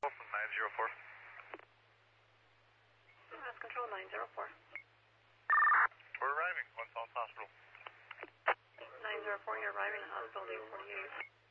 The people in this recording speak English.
Wilson 904. Mass Control 904. We're arriving, One South Hospital. 904, you're arriving at hospital day 48.